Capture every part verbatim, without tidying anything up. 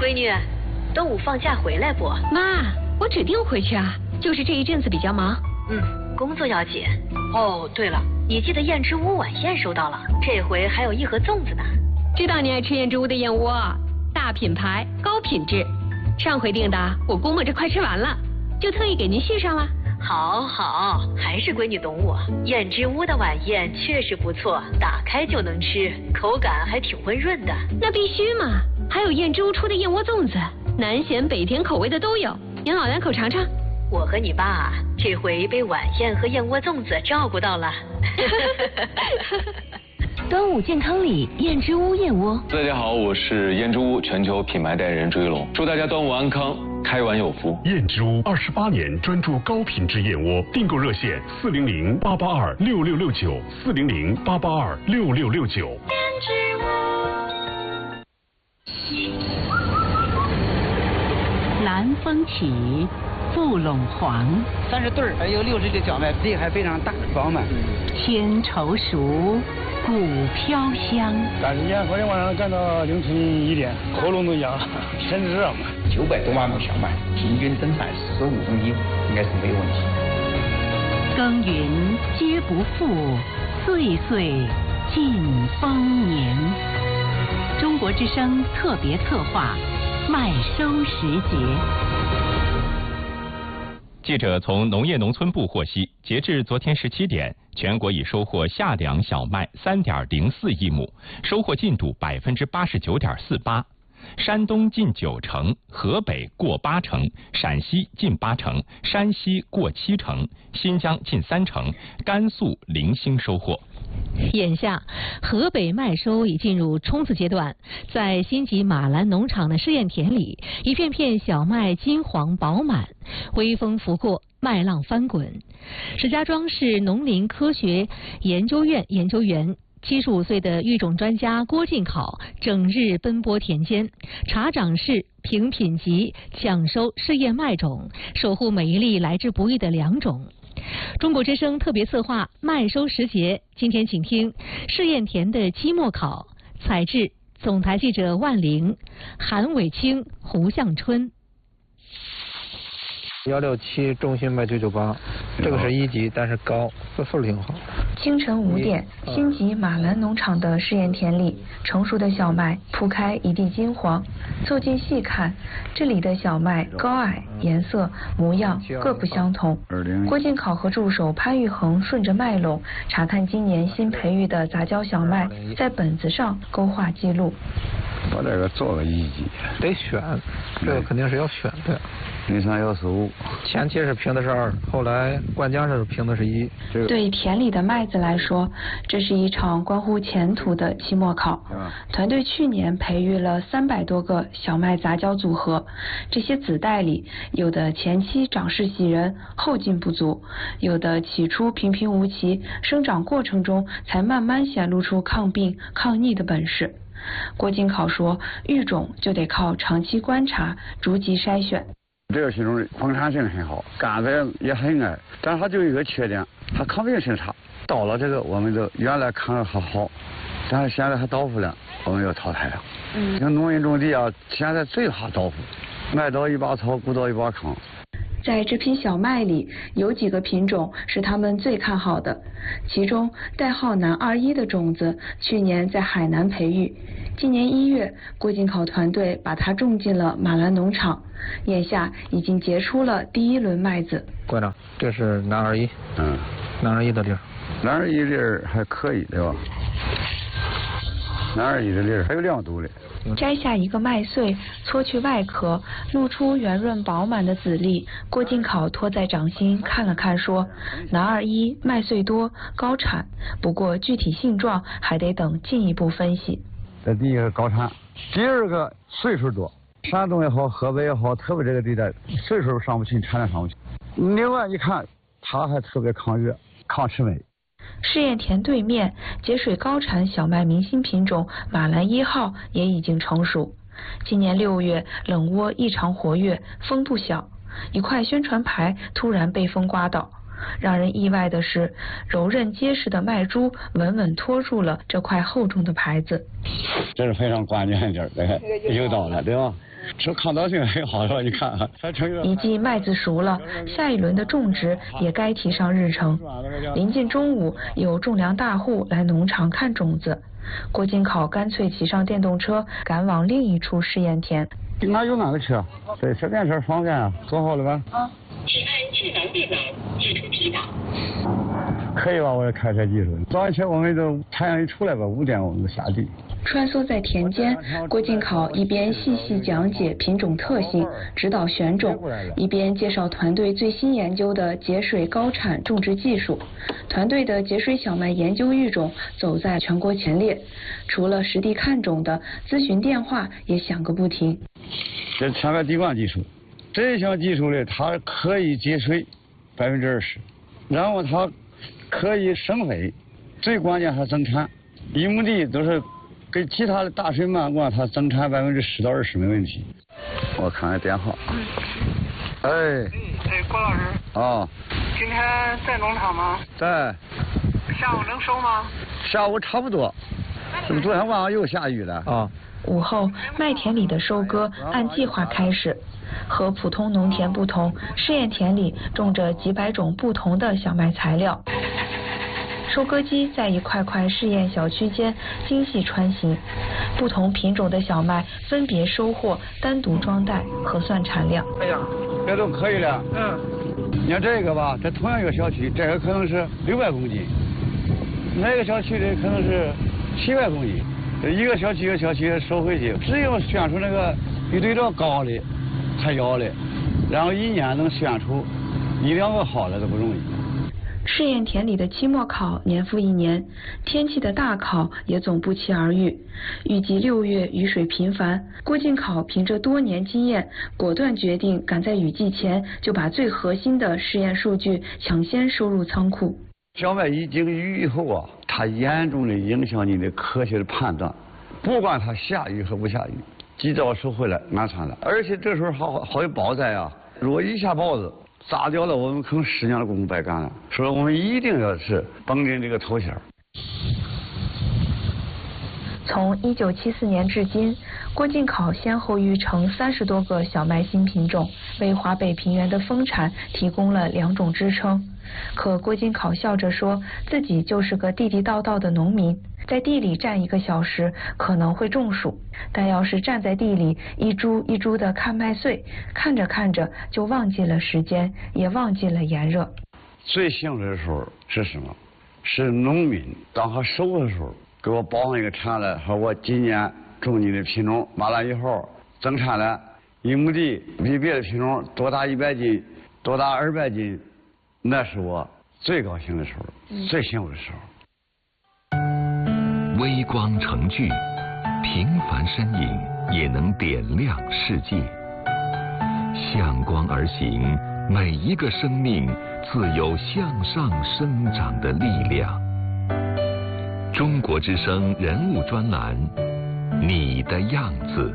闺女，端午放假回来不？ 妈，我指定回去啊，就是这一阵子比较忙。 嗯，工作要紧。哦，对了，你记得燕之屋晚宴收到了，这回还有一盒粽子呢。 知道你爱吃燕之屋的燕窝，大品牌，高品质。上回订的，我估摸着快吃完了，就特意给您续上了。 好好，还是闺女懂我。燕之屋的晚宴确实不错，打开就能吃，口感还挺温润的。 那必须嘛，还有燕之屋出的燕窝粽子，南咸北甜口味的都有，您老两口尝尝。 我和你爸这回被晚宴和燕窝粽子照顾到了。 端午健康礼，燕之屋燕窝。 大家好，我是燕之屋全球品牌代言人朱一龙，祝大家端午安康，开碗有福。 燕之屋二十八年专注高品质燕窝，订购热线四零零八八二六六六九四零零八八二六六六九。 燕之屋。 南风起，布陇黄。 三十对儿，还有六十个小麦，粒还非常大饱满。 天稠熟，谷飘香。 赶时间，昨天晚上干到凌晨一点，喉咙都哑了，天热嘛。 九百多万亩小麦，平均增产十五公斤，应该是没有问题。 耕耘皆不负，岁岁尽丰年。中国之声特别策划，麦收时节。 记者从农业农村部获悉，截至昨天十七点，全国已收获夏粮小麦三点零四亿亩，收获进度百分之八十九点四八。山东近九成，河北过八成，陕西近八成，山西过七成，新疆近三成，甘肃零星收获。 眼下，河北麦收已进入冲刺阶段，在新集马兰农场的试验田里，一片片小麦金黄饱满，微风拂过，麦浪翻滚。石家庄市农林科学研究院研究员七十五岁的育种专家郭进考整日奔波田间，查长势、评品级、抢收试验麦种，守护每一粒来之不易的良种。中国之声特别策划麦收时节，今天请听试验田的期末考，采制总台记者万玲、韩伟清、胡向春。 幺六七中心麦九九八，这个是一级，但是高，这分挺好。 清晨五点，新集马兰农场的试验田里，成熟的小麦铺开一地金黄。凑近细看，这里的小麦高矮、颜色、模样各不相同。郭进考和助手潘玉恒顺着麦垄查看今年新培育的杂交小麦，在本子上勾画记录。 我这个做个一级， 得选，这个肯定是要选的。 零三幺四五， 前期是评的是二，后来灌浆时评的是一。 对田里的麦子来说，这是一场关乎前途的期末考。团队去年培育了三百多个小麦杂交组合，这些子代里，有的前期长势喜人，后劲不足；有的起初平平无奇，生长过程中才慢慢显露出抗病、抗逆的本事。郭进考说，育种就得靠长期观察，逐级筛选。 这个品种丰产性很好，杆子也很矮，但是它就有一个缺点，它抗病性差。到了这个，我们都原来看着还好，但是现在还倒伏了，我们要淘汰了。嗯，像农民种地啊，现在最怕倒伏，麦倒一把草，谷倒一把糠。 在这批小麦里，有几个品种是他们最看好的，其中代号南二一的种子，去年在海南培育，今年一月，郭进考团队把它种进了马兰农场，眼下已经结出了第一轮麦子。 馆长，这是南二一，嗯，南二一的粒儿， 南二一粒儿还可以，对吧？南二一的粒儿还有亮度嘞。 摘下一个麦穗，搓去外壳，露出圆润饱满的籽粒。郭进考托在掌心看了看，说：“南二一麦穗多，高产，不过具体性状还得等进一步分析。” 这第一个高产，第二个岁数多，山东也好，河北也好，特别这个地带岁数上不去，产量上不去。另外一看，它还特别抗热、抗吃霉。 试验田对面，节水高产小麦明星品种马兰一号也已经成熟。今年六月，冷窝异常活跃，风不小，一块宣传牌突然被风刮倒。让人意外的是，柔韧结实的麦株稳稳托住了这块厚重的牌子。 这是非常关键的地儿，对，有道了，对吧？ 这抗倒性很好是吧？你看，还成一个。 一季麦子熟了，下一轮的种植也该提上日程。临近中午，有种粮大户来农场看种子。郭金考干脆骑上电动车，赶往另一处试验田。 哪有哪个车？对，这电车方便啊，做好了吧？啊。 请按智能电脑记出指导。 可以吧？我这开车技术。早起我们都太阳一出来吧，五点我们就下地。 穿梭在田间，郭金考一边细细讲解品种特性，指导选种，一边介绍团队最新研究的节水高产种植技术。团队的节水小麦研究育种走在全国前列，除了实地看种的，咨询电话也响个不停。 这前面滴灌技术，这项技术呢，它可以节水百分之二十，然后它可以省肥，最关键还增产，一亩地都是。跟其他的大水漫灌，它增产百分之十到二十没问题。我看看电话。哎。 哎，郭老师。 啊。 今天在农场吗？ 在。 下午能收吗？ 下午差不多。这不昨天晚上又下雨了啊。 午后，麦田里的收割按计划开始。和普通农田不同，试验田里种着几百种不同的小麦材料。收割机在一块块试验小区间精细穿行，不同品种的小麦分别收获，单独装袋核算产量。 哎呀，这都可以了。嗯。你看这个吧，在同样一个小区，这个可能是六百公斤，那个小区的可能是七百公斤。这一个小区一个小区收回去，只有选出那个比对照高的才要的，然后一年能选出一两个好的都不容易。 试验田里的期末考年复一年，天气的大考也总不期而遇。预计六月雨水频繁，郭金考凭着多年经验，果断决定赶在雨季前就把最核心的试验数据抢先收入仓库。 小麦一经雨以后啊，它严重的影响你的科学的判断，不管它下雨和不下雨，及早收回来安全了。而且这时候好好有雹灾啊，如果一下雹子砸掉了，我们可能十年的功夫白干了。所以我们一定要是绷紧这个头线。 从一九七四年至今，郭金考先后育成三十多个小麦新品种，为华北平原的丰产提供了两种支撑。可郭金考笑着说，自己就是个地地道道的农民，在地里站一个小时可能会中暑，但要是站在地里一株一株的看麦穗，看着看着就忘记了时间，也忘记了炎热。 最幸福的时候是什么？是农民当他收的时候，给我报上一个产了，说我今年种你的品种，完了以后增产了，一亩地比别的品种多打一百斤，多打二百斤，那是我最高兴的时候，嗯、最幸福的时候。 微光成炬，平凡身影也能点亮世界。向光而行，每一个生命自有向上生长的力量。中国之声人物专栏，你的样子。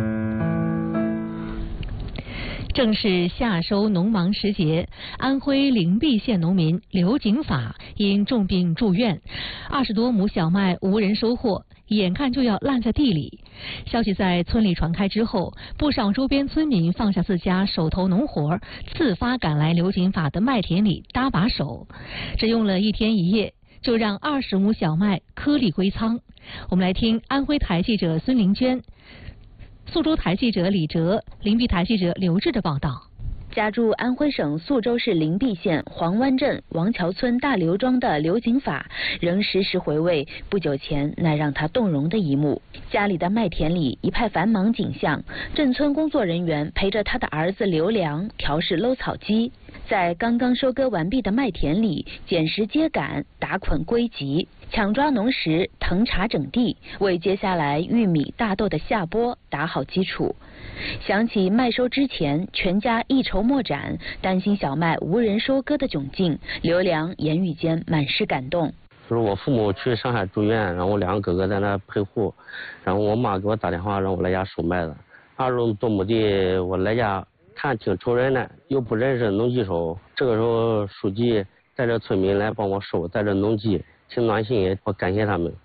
正是夏收农忙时节，安徽灵璧县农民刘景法因重病住院，二十多亩小麦无人收获，眼看就要烂在地里。消息在村里传开之后，不少周边村民放下自家手头农活，自发赶来刘景法的麦田里搭把手。只用了一天一夜，就让二十亩小麦颗粒归仓。我们来听安徽台记者孙玲娟、宿州台记者李哲、灵璧台记者刘志的报道。 家住安徽省宿州市灵璧县黄湾镇王桥村大刘庄的刘景法，仍时时回味不久前那让他动容的一幕。家里的麦田里一派繁忙景象，镇村工作人员陪着他的儿子刘良调试搂草机，在刚刚收割完毕的麦田里捡拾秸秆、打捆归集，抢抓农时、腾查整地，为接下来玉米、大豆的下播打好基础。想起麦收之前全家一筹莫展，担心小麦无人收割的窘境，刘良言语间满是感动。 就是我父母去上海住院，然后我两个哥哥在那陪护，然后我妈给我打电话让我来家收麦子。二十多亩地，我来家看挺愁人的，又不认识农机手。这个时候书记带着村民来帮我收，带着农机，挺暖心，我感谢他们。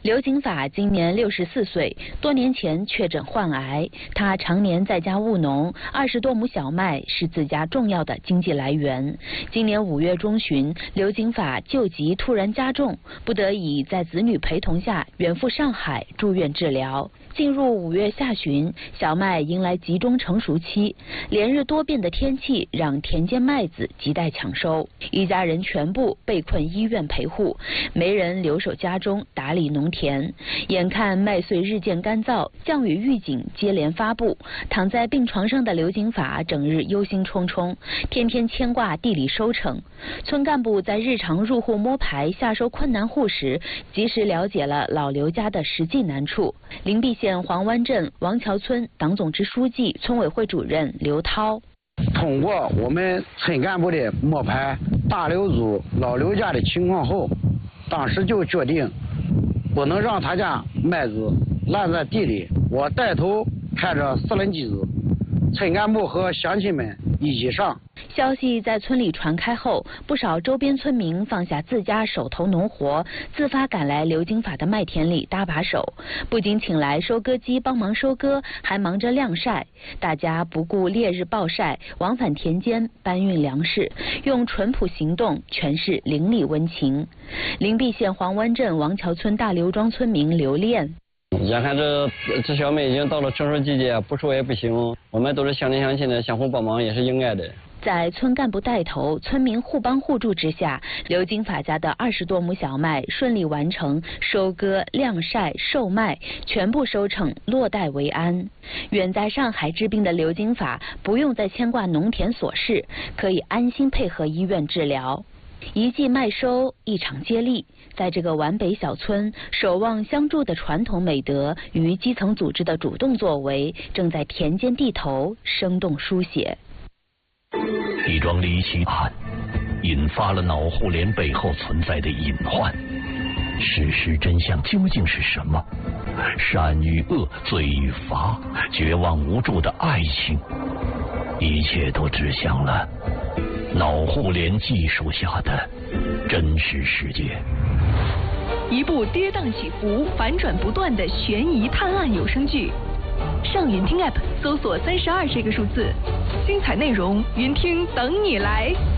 刘金法今年六十四岁，多年前确诊患癌。他常年在家务农，二十多亩小麦是自家重要的经济来源。今年五月中旬，刘金法旧疾突然加重，不得已在子女陪同下远赴上海住院治疗。进入五月下旬，小麦迎来集中成熟期，连日多变的天气让田间麦子亟待抢收，一家人全部被困医院陪护，没人留守家中打理农田。眼看麦穗日渐干燥，降雨预警接连发布，躺在病床上的刘金法整日忧心忡忡，天天牵挂地里收成。村干部在日常入户摸排下收困难户时，及时了解了老刘家的实际难处。灵璧县黄湾镇王桥村党总支书记、村委会主任刘涛， 通过我们村干部的摸排大刘组老刘家的情况后，当时就决定不能让他家麦子烂在地里。我带头开着四轮机子，村干部和乡亲们一起上。 消息在村里传开后，不少周边村民放下自家手头农活，自发赶来刘金法的麦田里搭把手，不仅请来收割机帮忙收割，还忙着晾晒。大家不顾烈日暴晒，往返田间搬运粮食，用淳朴行动诠释邻里温情。灵璧县黄湾镇王桥村大刘庄村民刘炼， 眼看这这小麦已经到了成熟季节，不收也不行，我们都是乡邻乡亲的，相互帮忙也是应该的。 在村干部带头、村民互帮互助之下，刘金法家的二十多亩小麦顺利完成收割、晾晒、售卖，全部收成落袋为安。远在上海治病的刘金法不用再牵挂农田琐事，可以安心配合医院治疗。一季麦收，一场接力。在这个皖北小村，守望相助的传统美德与基层组织的主动作为，正在田间地头生动书写。 一桩离奇案引发了脑互联背后存在的隐患，事实真相究竟是什么？善与恶，罪与罚，绝望无助的爱情，一切都指向了脑互联技术下的真实世界。 一部跌宕起伏、反转不断的悬疑探案有声剧。上云听 App 搜索三十二这个数字，精彩内容云听等你来。